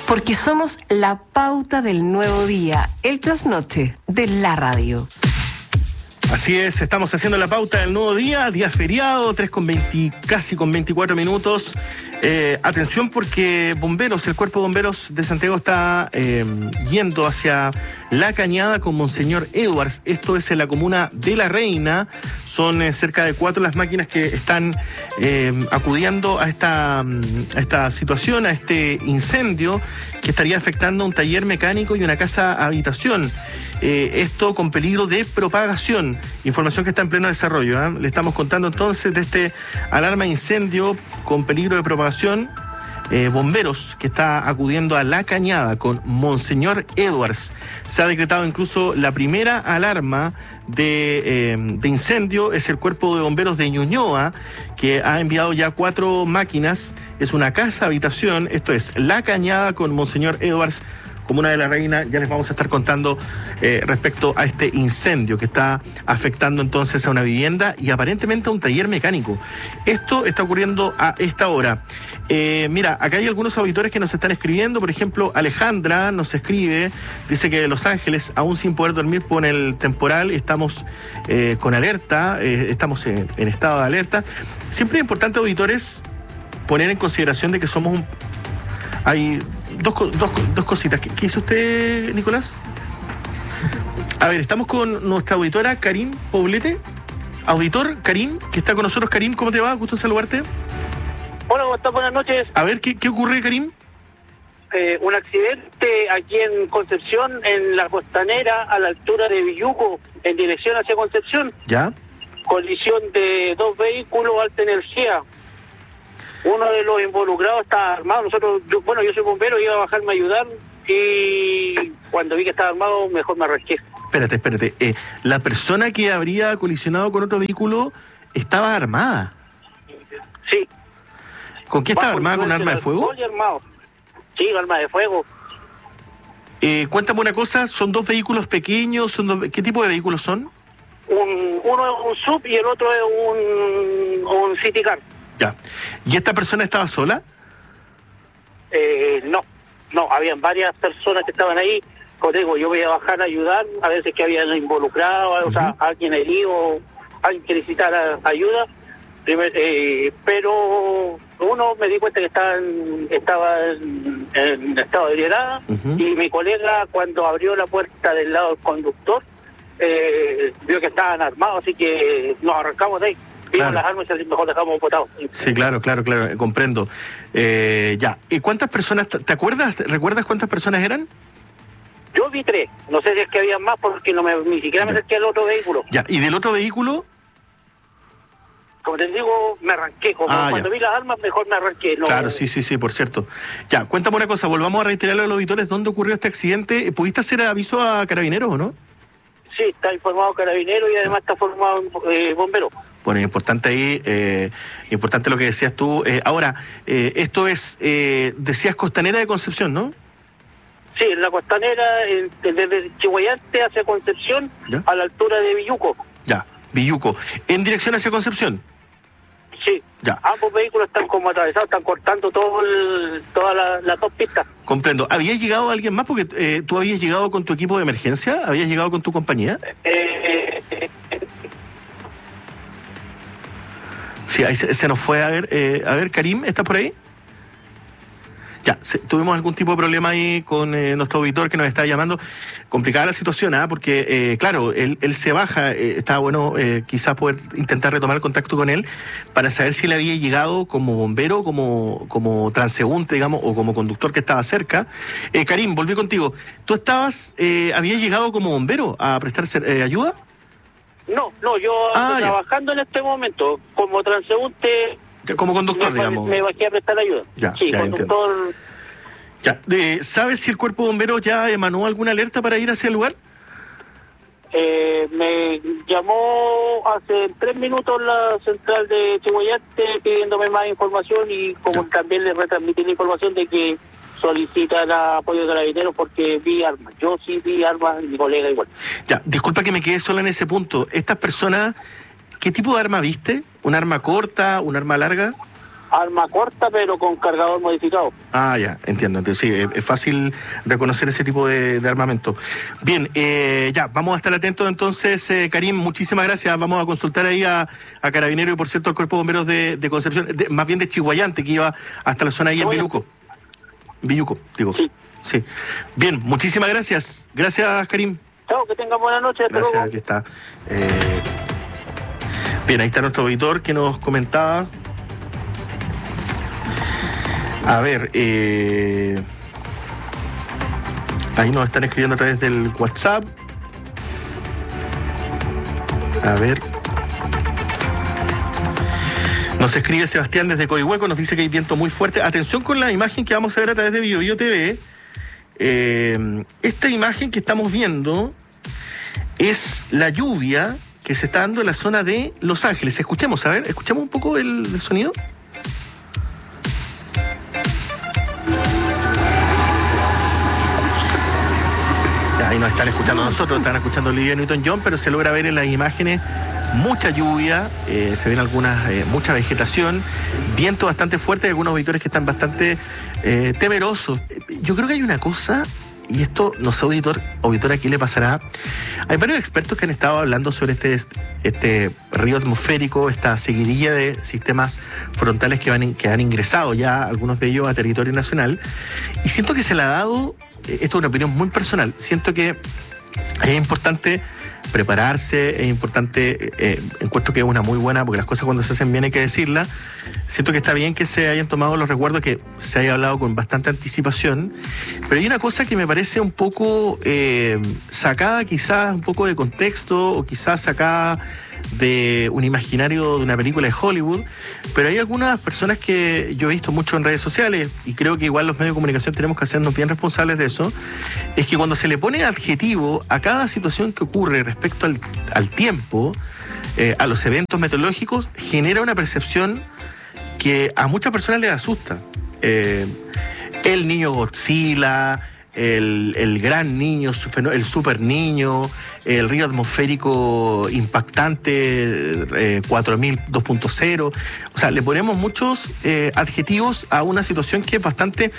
Porque somos la pauta del nuevo día, el trasnoche de la radio. Así es, estamos haciendo la pauta del nuevo día feriado, 3:20, casi con 24 minutos. Atención porque bomberos, el cuerpo de bomberos de Santiago está yendo hacia La Cañada con Monseñor Edwards. Esto es en la comuna de La Reina. Son cerca de 4 las máquinas que están acudiendo a esta situación, a este incendio que estaría afectando un taller mecánico y una casa habitación. Esto con peligro de propagación. Información que está en pleno desarrollo. Le estamos contando entonces de este alarma de incendio con peligro de propagación. Bomberos que está acudiendo a La Cañada con Monseñor Edwards. Se ha decretado incluso la primera alarma de incendio. Es el cuerpo de bomberos de Ñuñoa, que ha enviado ya 4 máquinas. Es una casa habitación. Esto es La Cañada con Monseñor Edwards, comuna de La Reina. Ya les vamos a estar contando respecto a este incendio que está afectando entonces a una vivienda y aparentemente a un taller mecánico. Esto está ocurriendo a esta hora. Mira, acá hay algunos auditores que nos están escribiendo. Por ejemplo, Alejandra nos escribe, dice que de Los Ángeles, aún sin poder dormir por el temporal, estamos con alerta, estamos en estado de alerta. Siempre es importante, auditores, poner en consideración de que somos hay dos cositas. ¿Qué hizo usted, Nicolás? A ver, estamos con nuestra auditora Karim Poblete. Auditor Karim, que está con nosotros. Karim, ¿cómo te va? Gusto en saludarte. Hola, ¿cómo estás? Buenas noches. A ver, ¿qué ocurre, Karim? Un accidente aquí en Concepción, en la costanera, a la altura de Villuco, en dirección hacia Concepción. ¿Ya? Colisión de 2 vehículos alta energía. Uno de los involucrados estaba armado. Yo soy bombero, iba a bajarme a ayudar y cuando vi que estaba armado, mejor me arranqué. Espérate. La persona que habría colisionado con otro vehículo estaba armada. Sí. ¿Con qué estaba armada? ¿Con un arma de fuego? Armado. Sí, arma de fuego. Cuéntame una cosa, ¿son 2 vehículos pequeños? ¿Qué tipo de vehículos son? Uno es un sub y el otro es un city car. Ya. ¿Y esta persona estaba sola? No, habían varias personas que estaban ahí. Como te digo, yo voy a bajar a ayudar, a veces que habían involucrado, o sea, alguien herido, alguien que necesitara ayuda. Pero uno me di cuenta que estaba en estado de ebriedad, y mi colega, cuando abrió la puerta del lado del conductor, vio que estaban armados, así que nos arrancamos de ahí. Vimos las armas y mejor dejamos botados. Sí, claro, comprendo. Ya. ¿Y cuántas personas, recuerdas cuántas personas eran? Yo vi 3, no sé si es que había más porque ni siquiera me acerqué al otro vehículo. Ya, ¿y del otro vehículo? Como te digo, me arranqué. Cuando vi las armas, mejor me arranqué. No. Claro, sí, por cierto. Ya, cuéntame una cosa, volvamos a reiterarle a los auditores dónde ocurrió este accidente. ¿Pudiste hacer aviso a Carabineros o no? Sí, está informado Carabineros y además está formado bombero. Bueno, importante ahí, importante lo que decías tú. Ahora, esto es, decías Costanera de Concepción, ¿no? Sí, en la costanera, desde Chihuayante hacia Concepción, ¿ya? A la altura de Villuco. Ya, Villuco. ¿En dirección hacia Concepción? Sí. Ya. Ambos vehículos están como atravesados, están cortando todas las 2 pistas. Comprendo. ¿Había llegado alguien más? Porque tú habías llegado con tu equipo de emergencia, ¿habías llegado con tu compañía? Sí, ahí se nos fue. A ver, Karim, ¿estás por ahí? Ya, tuvimos algún tipo de problema ahí con nuestro auditor que nos está llamando. Complicada la situación, porque, claro, él se baja. Estaba bueno quizás poder intentar retomar el contacto con él para saber si él había llegado como bombero, como transeúnte, digamos, o como conductor que estaba cerca. Karim, volví contigo. ¿Tú habías llegado como bombero a prestar ayuda? No, yo ando trabajando en este momento como transeúnte. Como conductor, digamos. Me bajé a prestar ayuda. Sí, conductor. Ya. ¿Sabes si el cuerpo de bomberos ya emanó alguna alerta para ir hacia el lugar? Me llamó hace 3 minutos la central de Chihuayante pidiéndome más información y también le retransmití la información de que solicitan apoyo de Carabineros porque vi armas. Yo sí vi armas y mi colega igual. Ya, disculpa que me quedé sola en ese punto. Estas personas, ¿qué tipo de arma viste? ¿Un arma corta? ¿Un arma larga? arma corta, pero con cargador modificado. Ah, ya, entiendo. Entonces, sí, es fácil reconocer ese tipo de armamento. Bien, ya, vamos a estar atentos entonces, Karim, muchísimas gracias. Vamos a consultar ahí a Carabineros y, por cierto, al Cuerpo de Bomberos de Concepción, más bien de Chihuayante, que iba hasta la zona ahí en Villuco. Villuco, digo. Sí. Bien, muchísimas gracias. Gracias, Karim. Chao, que tengan buena noche. Gracias, luego. Aquí está. Bien, ahí está nuestro auditor que nos comentaba. A ver, ahí nos están escribiendo a través del WhatsApp. A ver. Nos escribe Sebastián desde Coihueco, nos dice que hay viento muy fuerte. Atención con la imagen que vamos a ver a través de BioBio TV. Esta imagen que estamos viendo es la lluvia que se está dando en la zona de Los Ángeles. Escuchemos, a ver, escuchemos un poco el sonido. Ahí nos están escuchando nosotros, están escuchando Olivia Newton-John, pero se logra ver en las imágenes mucha lluvia, se ven mucha vegetación, viento bastante fuerte y algunos auditores que están bastante temerosos. Yo creo que hay una cosa, y esto no sé, auditora, ¿qué le pasará? Hay varios expertos que han estado hablando sobre este río atmosférico, esta seguidilla de sistemas frontales que han ingresado ya, algunos de ellos a territorio nacional, y siento que se le ha dado, esto es una opinión muy personal, siento que es importante prepararse, es importante, encuentro que es una muy buena, porque las cosas cuando se hacen bien hay que decirlas. Siento que está bien que se hayan tomado los resguardos, que se haya hablado con bastante anticipación, pero hay una cosa que me parece un poco sacada quizás un poco de contexto, o quizás sacada de un imaginario de una película de Hollywood, pero hay algunas personas que yo he visto mucho en redes sociales, y creo que igual los medios de comunicación tenemos que hacernos bien responsables de eso, es que cuando se le pone adjetivo a cada situación que ocurre respecto al tiempo, a los eventos meteorológicos, genera una percepción que a muchas personas les asusta. El niño Godzilla, el gran niño, el super niño, el río atmosférico impactante 4000 2.0. O sea, le ponemos muchos adjetivos a una situación que es bastante...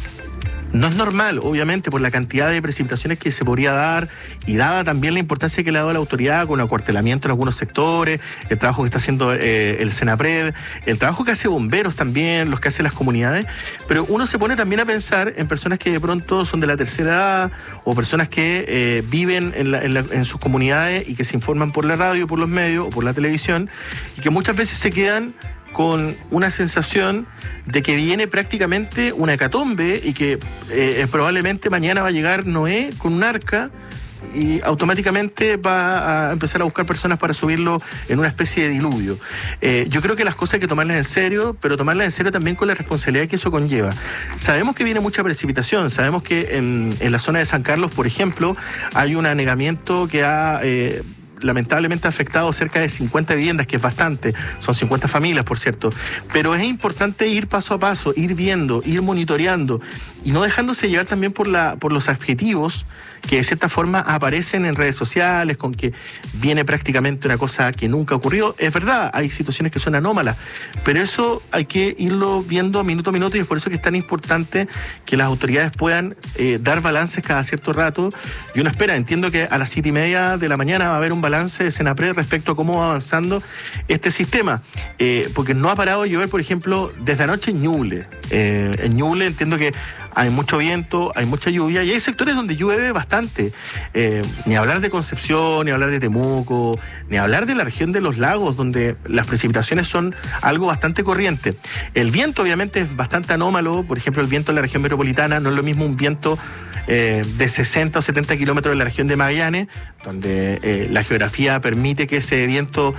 No es normal, obviamente, por la cantidad de precipitaciones que se podría dar, y dada también la importancia que le ha dado la autoridad con acuartelamiento en algunos sectores, el trabajo que está haciendo el Senapred, el trabajo que hace bomberos también, los que hacen las comunidades, pero uno se pone también a pensar en personas que de pronto son de la tercera edad, o personas que viven en sus comunidades y que se informan por la radio, por los medios o por la televisión, y que muchas veces se quedan con una sensación de que viene prácticamente una hecatombe y que probablemente mañana va a llegar Noé con un arca y automáticamente va a empezar a buscar personas para subirlo en una especie de diluvio. Yo creo que las cosas hay que tomarlas en serio, pero tomarlas en serio también con la responsabilidad que eso conlleva. Sabemos que viene mucha precipitación, sabemos que en la zona de San Carlos, por ejemplo, hay un anegamiento que ha... lamentablemente ha afectado cerca de 50 viviendas, que es bastante, son 50 familias, por cierto, pero es importante ir paso a paso, ir viendo, ir monitoreando y no dejándose llevar también por los adjetivos que de cierta forma aparecen en redes sociales, con que viene prácticamente una cosa que nunca ha ocurrido. Es verdad, hay situaciones que son anómalas, pero eso hay que irlo viendo minuto a minuto, y es por eso que es tan importante que las autoridades puedan dar balances cada cierto rato. Y uno espera, entiendo que a las 7:30 de la mañana va a haber un balance de Senapred respecto a cómo va avanzando este sistema, porque no ha parado de llover, por ejemplo, desde anoche en Ñuble. En Ñuble entiendo que hay mucho viento, hay mucha lluvia, y hay sectores donde llueve bastante. Ni hablar de Concepción, ni hablar de Temuco, ni hablar de la región de los lagos, donde las precipitaciones son algo bastante corriente. El viento obviamente es bastante anómalo. Por ejemplo, el viento en la región metropolitana no es lo mismo un viento de 60 o 70 kilómetros en la región de Magallanes, donde la geografía permite que ese viento,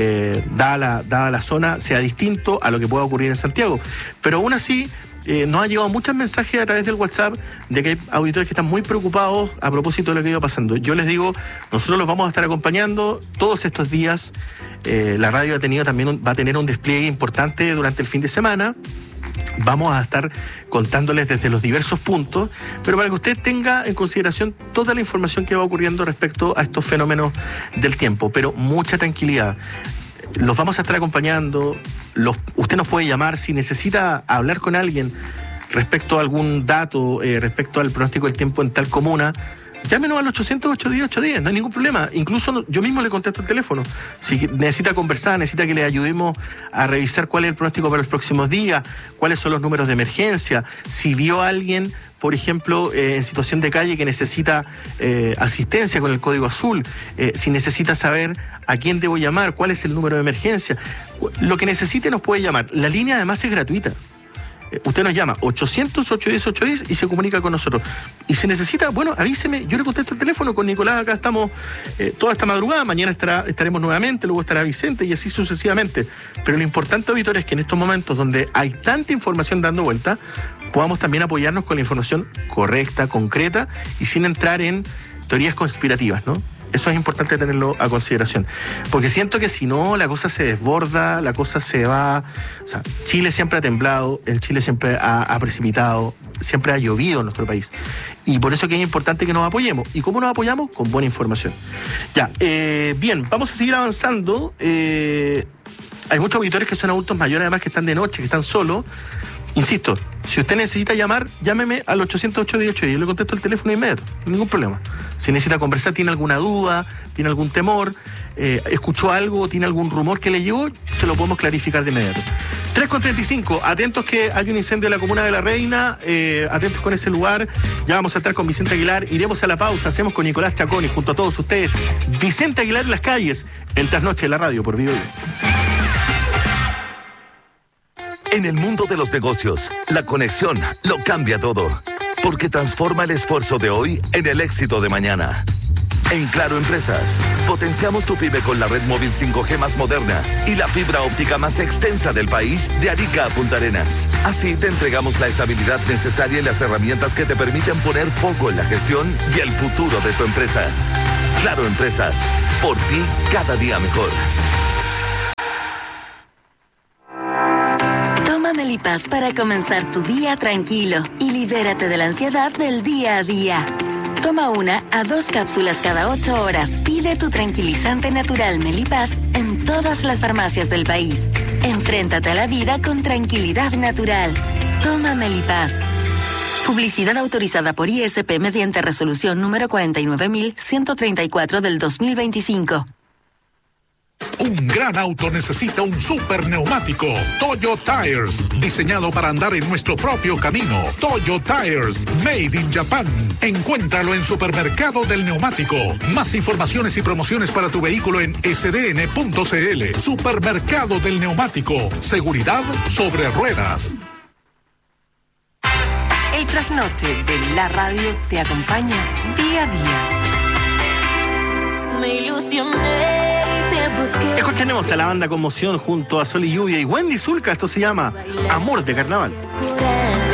dada la zona, sea distinto a lo que pueda ocurrir en Santiago. Pero aún así, nos han llegado muchos mensajes a través del WhatsApp de que hay auditores que están muy preocupados a propósito de lo que iba pasando. Yo les digo, nosotros los vamos a estar acompañando todos estos días. La radio va a tener un despliegue importante durante el fin de semana. Vamos a estar contándoles desde los diversos puntos, pero para que usted tenga en consideración toda la información que va ocurriendo respecto a estos fenómenos del tiempo. Pero mucha tranquilidad. Los vamos a estar acompañando. Usted nos puede llamar si necesita hablar con alguien respecto a algún dato, respecto al pronóstico del tiempo en tal comuna. Llámenos al 800-810-810, no hay ningún problema. Incluso yo mismo le contesto el teléfono. Si necesita conversar, necesita que le ayudemos a revisar cuál es el pronóstico para los próximos días, cuáles son los números de emergencia, si vio a alguien, por ejemplo, en situación de calle que necesita asistencia con el código azul, si necesita saber a quién debo llamar, cuál es el número de emergencia. Lo que necesite nos puede llamar. La línea además es gratuita. Usted nos llama 800-810-810 y se comunica con nosotros. Y si necesita, bueno, avíseme, yo le contesto el teléfono. Con Nicolás acá estamos toda esta madrugada, mañana estaremos nuevamente, luego estará Vicente y así sucesivamente. Pero lo importante, auditor, es que en estos momentos donde hay tanta información dando vuelta, podamos también apoyarnos con la información correcta, concreta y sin entrar en teorías conspirativas, ¿no? Eso es importante tenerlo a consideración. Porque siento que si no, la cosa se desborda, la cosa se va... O sea, Chile siempre ha temblado, el Chile siempre ha precipitado, siempre ha llovido en nuestro país. Y por eso que es importante que nos apoyemos. ¿Y cómo nos apoyamos? Con buena información. Ya, bien, vamos a seguir avanzando. Hay muchos auditores que son adultos mayores, además, que están de noche, que están solos. Insisto, si usted necesita llamar, llámeme al 800-810-810. Yo le contesto el teléfono inmediato, ningún problema. Si necesita conversar, tiene alguna duda, tiene algún temor, escuchó algo, tiene algún rumor que le llegó, se lo podemos clarificar de inmediato. 3:35, atentos que hay un incendio en la comuna de La Reina, atentos con ese lugar. Ya vamos a estar con Vicente Aguilar, iremos a la pausa, hacemos con Nicolás Chacón y junto a todos ustedes, Vicente Aguilar en las calles, el trasnoche de la radio por Vivo. En el mundo de los negocios, la conexión lo cambia todo, porque transforma el esfuerzo de hoy en el éxito de mañana. En Claro Empresas, potenciamos tu pyme con la red móvil 5G más moderna y la fibra óptica más extensa del país de Arica a Punta Arenas. Así te entregamos la estabilidad necesaria y las herramientas que te permiten poner foco en la gestión y el futuro de tu empresa. Claro Empresas, por ti cada día mejor. Melipaz para comenzar tu día tranquilo y libérate de la ansiedad del día a día. Toma 1 a 2 cápsulas cada 8 horas. Pide tu tranquilizante natural Melipaz en todas las farmacias del país. Enfréntate a la vida con tranquilidad natural. Toma Melipaz. Publicidad autorizada por ISP mediante resolución número 49.134 del 2025. Un gran auto necesita un super neumático. Toyo Tires, diseñado para andar en nuestro propio camino. Toyo Tires, made in Japan. Encuéntralo en Supermercado del Neumático. Más informaciones y promociones para tu vehículo en sdn.cl. Supermercado del Neumático. Seguridad sobre ruedas. El trasnoche de la radio te acompaña día a día. Me ilusioné. Escucharemos a la banda Conmoción junto a Sol y Lluvia y Wendy Zulka. Esto se llama Amor de Carnaval.